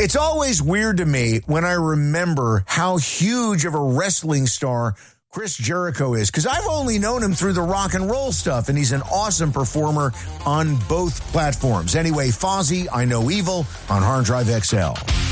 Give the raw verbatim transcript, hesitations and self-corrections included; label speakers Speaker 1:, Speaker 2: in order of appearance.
Speaker 1: It's always weird to me when I remember how huge of a wrestling star Chris Jericho is, because I've only known him through the rock and roll stuff, and he's an awesome performer on both platforms. Anyway, Fozzy, I Know Evil on Hard Drive X L.